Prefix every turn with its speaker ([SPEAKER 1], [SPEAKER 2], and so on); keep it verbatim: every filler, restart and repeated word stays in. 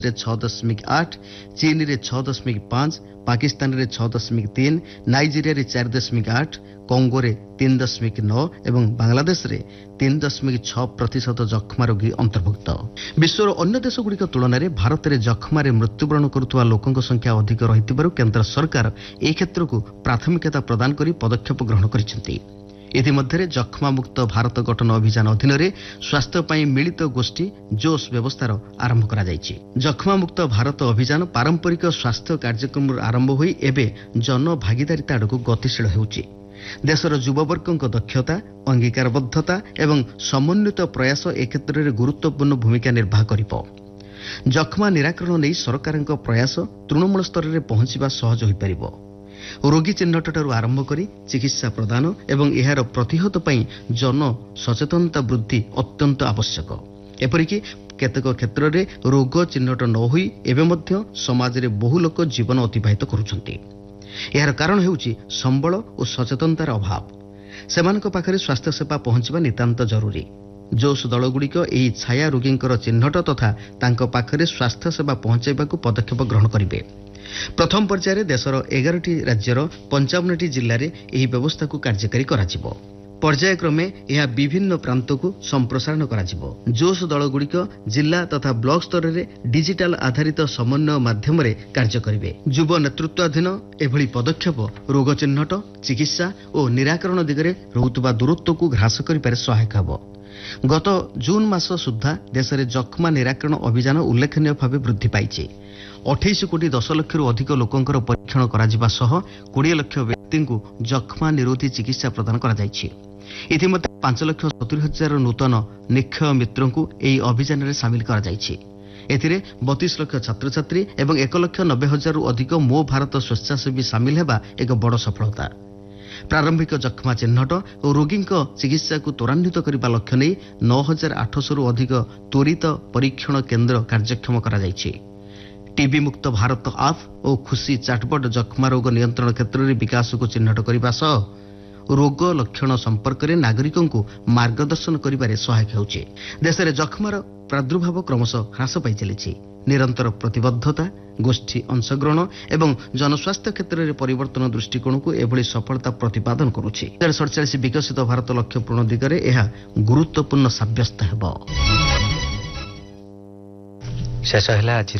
[SPEAKER 1] रे छह दशमिक आठ, चीन रे छह दशमिक पांच, पाकिस्तान रे छह दशमिक तीन, नाइजीरिया रे चार दशमिक आठ, कंगो रे तीन दशमिक नौ एवं बांग्लादेश रे तीन दशमिक छह प्रतिशत जख्मा रोगी अंतर्भुक्त। विश्वर अन्य देशगुड़िक तुलन में भारत में जख्मा मृत्युवरण करुवा लोकों संख्या अधिक रही केंद्र सरकार ए क्षेत्र को प्राथमिकता प्रदान कर पदक्षेप ग्रहण कर इतिमध्य जख्मा मुक्त भारत गठन अभियान अधीन स्वास्थ्य मिलित गोष्ठी जोश व्यवस्थार आरंभ करा जायछि। जख्मा मुक्त भारत अभियान पारंपरिक स्वास्थ्य कार्यक्रम आरंभ होई एबे जन भागीदारिता आड़क गतिशील हेउछि। देशर युववर्गों दक्षता, अंगीकारबद्धता एवं समन्वित प्रयास ए क्षेत्र में गुरुत्वपूर्ण भूमिका निर्वाह करिब। जख्मा निराकरण नहीं सरकार प्रयास तृणमूल स्तर में पहुंचवा सहज हो पार। रोगी चिन्हटारू आरंभ करी चिकित्सा प्रदान एवं एहार प्रतिहत पई जन सचेतनता वृद्धि अत्यंत आवश्यक। एपरिकी केतक क्षेत्र में रोग चिन्हट न होई एवं मध्य समाज रे बहु लोक जीवन अतिबाहित करुछंती। एहार कारण हेउछि संबल और सचेतनतार अभाव। सेमानक पाखरे स्वास्थ्य सेवा पहुंचवा नितांत जरूरी। जोश दलगुड़िक एही छाया रोगींकर चिन्हट तथा तांक पाखरे स्वास्थ्य सेवा पहुंचाइबाकू पदक्षेप ग्रहण करिवे। प्रथम पर्यायर देशर एगारटी राज्यर पंचावन जिले में यह व्यवस्था को कार्यकारी कराजिब। पर्यायक्रमे यह विभिन्न प्रांत को संप्रसारण कराजिब। जोश दलगुड़िक जिला तथा ब्लॉक स्तर में डिजिटाल आधारित समन्वय माध्यम कार्य करेंगे। युव नेतृत्वाधीन एभली पदक्षेप रोग चिन्हट, चिकित्सा और निराकरण दिगरे रहुतबा दूरत्व को ह्रास करिपारे सहायक हेब। गत जून मास सुधा देश में जख्मा निराकरण अभियान उल्लेखनीय भाव वृद्धि पाई। अठाईस कोटी दस लक्ष अधिक लोकंकर परीक्षण कराजिबा सह बीस लक्ष व्यक्ति को जख्मा निरोधी चिकित्सा प्रदान करा जायछि। इतिमध्य पांच लक्ष सत्तरी हजार नूतन निक्षय मित्रों को यही अभियान में सामिल करा जायछि। एथिरे बत्तीस लक्ष छात्र छात्री एवं एक लक्ष नब्बे हजार अधिक मो भारत स्वेच्छासेवी सामिल हेबा एक बड़ सफलता। प्रारंभिक जख्मा चिन्हट और रोगी चिकित्सा को त्वरान्वित करने लक्ष्य नहीं नौ हजार आठश रु अधिक त्वरित परीक्षण केन्द्र कार्यक्षम करा जायछि। टीबी मुक्त भारत आप और खुशी चाटबट जख्मा रोग नियंत्रण क्षेत्र में विकास को चिन्हट करने सह रोग लक्षण संपर्क में नागरिकों को मार्गदर्शन करिबारे सहायक होउछि। देश में जख्मार प्रादुर्भाव क्रमशः ह्रास पाई चली। निरंतर प्रतिबद्धता, गोष्ठी अंशग्रहण एवं जनस्वास्थ्य क्षेत्र में परिवर्तन दृष्टिकोण को एभली सफलता प्रतिपादन करुछि। सड़चाश विकसित भारत लक्ष्य पूर्ण दिगरे यह गुरुत्वपूर्ण साब्यस्त हेब।
[SPEAKER 2] शेष है आज